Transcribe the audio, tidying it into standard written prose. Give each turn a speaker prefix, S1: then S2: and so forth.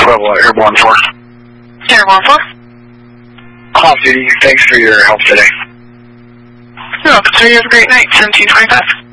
S1: Pueblo Airborne Force.
S2: Airborne Force.
S1: Call of Duty, thanks for your help today.
S2: You're welcome, sir. You have a great night. 1725.